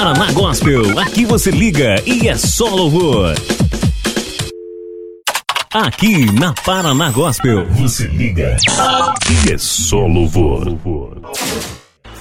Paraná Gospel, aqui você liga e é só louvor. Aqui na Paraná Gospel, você liga e é só louvor.